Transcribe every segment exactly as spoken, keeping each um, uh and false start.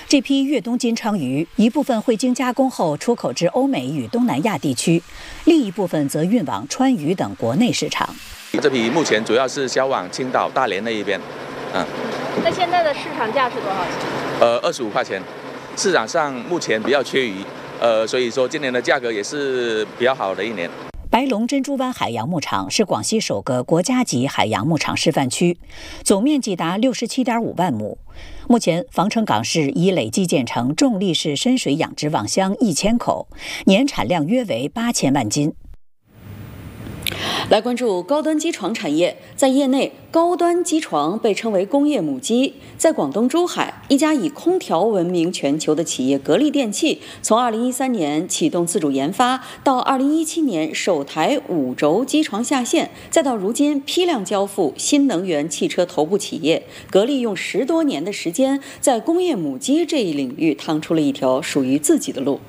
这批越冬金鲳鱼一部分会经加工后出口至欧美与东南亚地区，另一部分则运往川渝等国内市场。 这批目前主要是销往青岛、大连那一边，嗯。 那现在的市场价是多少钱？ 呃，二十五块钱。市场上目前比较缺鱼，呃，所以说今年的价格也是比较好的一年。 白龙珍珠湾海洋牧场是广西首个国家级海洋牧场示范区，总面积达六十七点五万亩。目前，防城港市已累计建成重力式深水养殖网箱一千口，年产量约为八千万斤。 来关注高端机床产业，在业内，高端机床被称为工业母机。在广东珠海，一家以空调闻名全球的企业格力电器，从二零一三年启动自主研发，到二零一七年首台五轴机床下线，再到如今批量交付新能源汽车头部企业，格力用十多年的时间，在工业母机这一领域趟出了一条属于自己的路。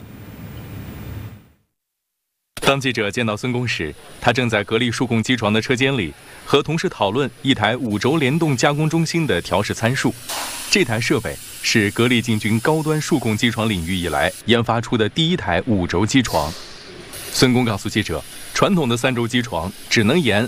当记者见到孙工时，他正在格力数控机床的车间里，和同事讨论一台五轴联动加工中心的调试参数。这台设备是格力进军高端数控机床领域以来研发出的第一台五轴机床。孙工告诉记者，传统的三轴机床只能沿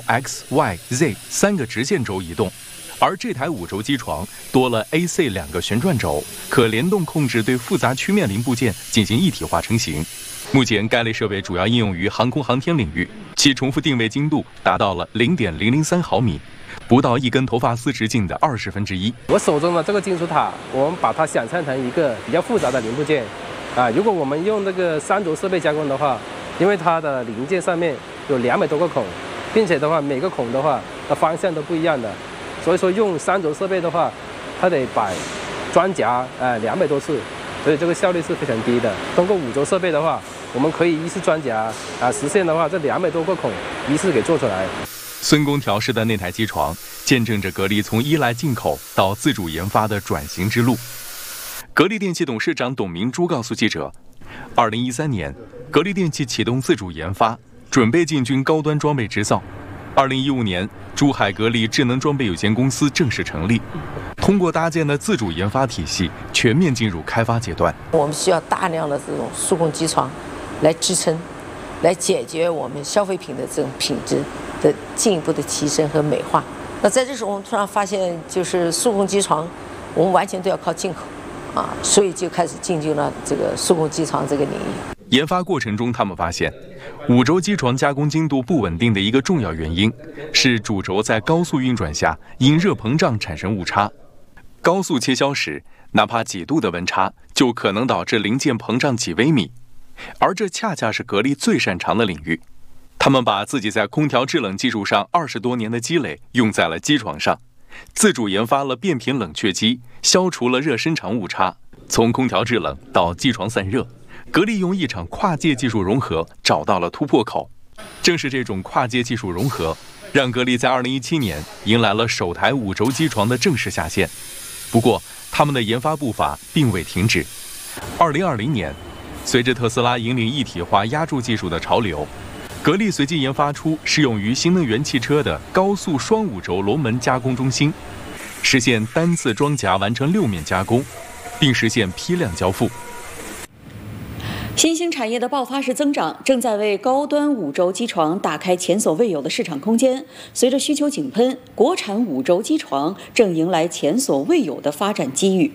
X、Y、Z 三个直线轴移动，而这台五轴机床多了 A、C 两个旋转轴，可联动控制对复杂曲面零部件进行一体化成型。目前，该类设备主要应用于航空航天领域，其重复定位精度达到了零点零零三毫米，不到一根头发丝直径的二十分之一。 我手中的这个金属塔，我们把它想象成一个比较复杂的零部件，啊，如果我们用这个三轴设备加工的话，因为它的零件上面有两百多个孔，并且的话每个孔的话，它方向都不一样的，所以说用三轴设备的话，它得摆装夹，呃，两百多次。所以这个效率是非常低的。通过五轴设备的话，我们可以一次装夹啊，实现的话这两百多个孔一次给做出来。 孙工调试的那台机床，见证着格力从依赖进口到自主研发的转型之路。格力电器董事长董明珠告诉记者，二零一三年，格力电器启动自主研发，准备进军高端装备制造。二零一五年，珠海格力智能装备有限公司正式成立。通过搭建的自主研发体系，全面进入开发阶段。 我们需要大量的这种数控机床来支撑，来解决我们消费品的这种品质的进一步的提升和美化。那在这时候，我们突然发现，就是数控机床，我们完全都要靠进口，啊，所以就开始进军了这个数控机床这个领域。 研发过程中，他们发现，五轴机床加工精度不稳定的一个重要原因是主轴在高速运转下因热膨胀产生误差。高速切削时，哪怕几度的温差，就可能导致零件膨胀几微米，而这恰恰是格力最擅长的领域。他们把自己在空调制冷技术上二十多年的积累用在了机床上，自主研发了变频冷却机，消除了热伸长误差。从空调制冷到机床散热，格力用一场跨界技术融合找到了突破口。正是这种跨界技术融合，让格力在二零一七年迎来了首台五轴机床的正式下线。不过，他们的研发步伐并未停止。二零二零年，随着特斯拉引领一体化压铸技术的潮流，格力随即研发出适用于新能源汽车的高速双五轴螺门加工中心，实现单次装夹完成六面加工，并实现批量交付。 新兴产业的爆发式增长，正在为高端五轴机床打开前所未有的市场空间。随着需求井喷，国产五轴机床正迎来前所未有的发展机遇。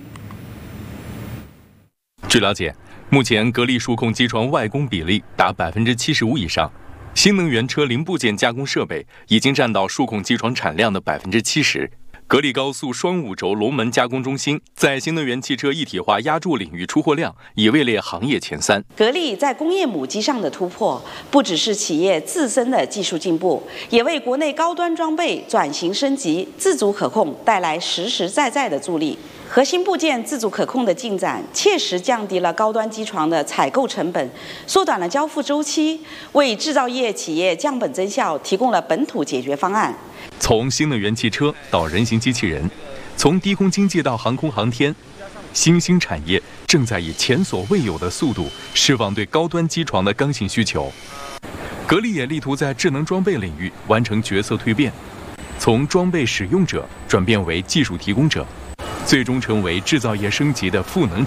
据了解，目前格力数控机床外供比例达百分之七十五以上，新能源车零部件加工设备已经占到数控机床产量的百分之七十。格力高速双五轴螺门加工中心在新能源汽车一体化压铸领域出货量已位列行业前三。 格力在工业母机上的突破，不只是企业自身的技术进步，也为国内高端装备转型升级、自主可控带来实实在在的助力。核心部件自主可控的进展，切实降低了高端机床的采购成本，缩短了交付周期，为制造业企业降本增效提供了本土解决方案。 从新能源汽车到人形机器人，从低空经济到航空航天，新兴产业正在以前所未有的速度释放对高端机床的刚性需求。格力也力图在智能装备领域完成角色蜕变，从装备使用者转变为技术提供者，最终成为制造业升级的赋能者。